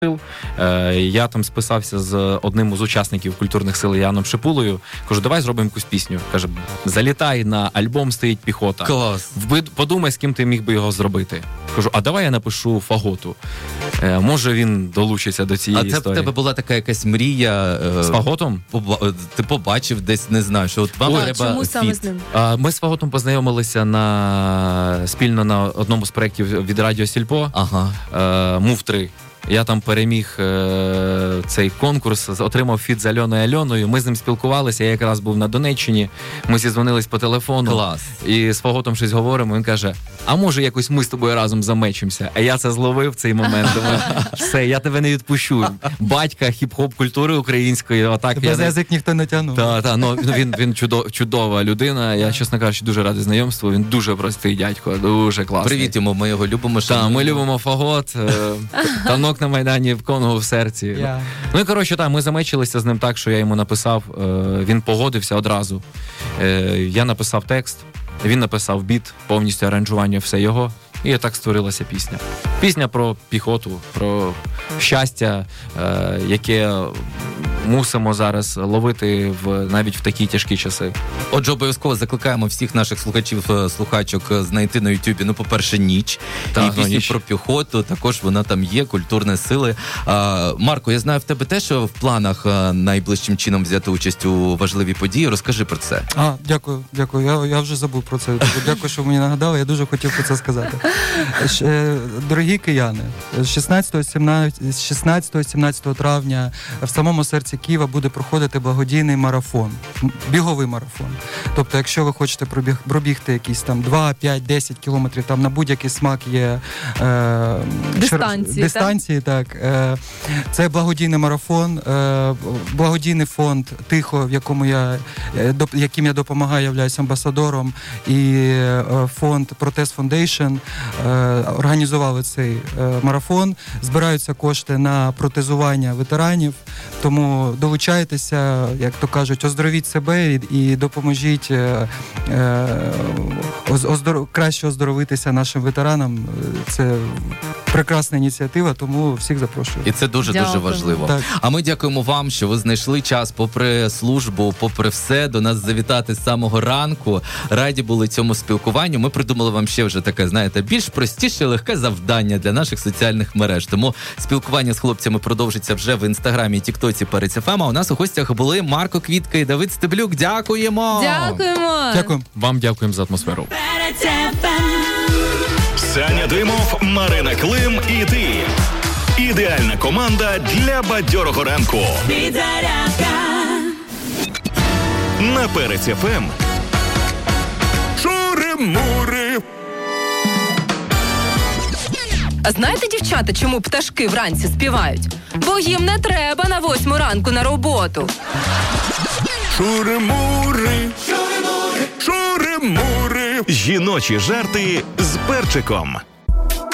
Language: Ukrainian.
Я там списався з одним із учасників культурних сил Яном Шипулою. Кажу, давай зробимо якусь пісню. Каже, залітай, на альбом стоїть піхота. Клас. Подумай, з ким ти міг би його зробити. Кажу, а давай я напишу Фаготу. Може він долучиться до цієї історії. А це в тебе була така якась мрія... З Фаготом? Ти побачив десь, не знаю, що от вам треба чому фіт. саме з ним? Ми з Фаготом познайомилися спільно на одному з проєктів від Радіо Сільпо. Мув-3. Я там переміг цей конкурс, отримав фіт з Альоною Альоною. Ми з ним спілкувалися, я якраз був на Донеччині. Ми зідзвонились по телефону. Клас. І з Фаготом щось говоримо. Він каже, а може якось ми з тобою разом замечимося? А я це зловив в цей момент. Думаю, все, я тебе не відпущу. Батька хіп-хоп культури української. Отак без язик ніхто не тягнув. Він чудова людина. Я, чесно кажучи, дуже радий знайомству. Він дуже простий дядько, дуже класний. Привіт йому, ми його любимо. Ми любимо Фагот. Танок на Майдані, в Конгу в серці. Ну і, коротше, ми замечилися з ним так, що я йому написав, він погодився одразу. Я написав текст, він написав біт, повністю аранжування, все його. І так створилася пісня. Пісня про піхоту, про щастя, яке мусимо зараз ловити навіть в такі тяжкі часи. Отже, обов'язково закликаємо всіх наших слухачок знайти на Ютубі, по-перше, «Ніч». І пісню про піхоту, також вона там є, культурні сили. Марко, я знаю, в тебе теж в планах найближчим чином взяти участь у важливій події. Розкажи про це. Дякую. Я вже забув про це. Дякую, що мені нагадали, я дуже хотів про це сказати. Дорогі кияни, 16-17 травня в самому серці Києва буде проходити благодійний марафон, біговий марафон. Тобто, якщо ви хочете пробігти якісь там 2, 5, 10 кілометрів, там на будь-який смак є дистанції, так. Це благодійний марафон, благодійний фонд «Тихо», яким я допомагаю, являюсь амбасадором, і фонд «Протест Фондейшн» організували цей марафон. Збираються кошти на протезування ветеранів, тому долучайтеся, як то кажуть, оздоровіть себе і допоможіть краще оздоровитися нашим ветеранам. Це прекрасна ініціатива, тому всіх запрошую. І це дуже-дуже важливо. Так. А ми дякуємо вам, що ви знайшли час, попри службу, попри все, до нас завітати з самого ранку. Раді були цьому спілкуванню. Ми придумали вам ще вже таке, знаєте, більш простіше, легке завдання для наших соціальних мереж. Тому спілкування з хлопцями продовжиться вже в Інстаграмі і Тіктоці Перець ФМ. А у нас у гостях були Марко Квітка і Давид Стеблюк. Дякуємо! Дякуємо! Вам дякуємо за атмосферу. Саня Димов, Марина Клим і ти. Ідеальна команда для бадьорого ранку. На Перець ФМ. Шури-мури. А знаєте, дівчата, чому пташки вранці співають? Бо їм не треба на 8 ранку на роботу. Шури-мури. Шури-мури. Жіночі жарти з перчиком.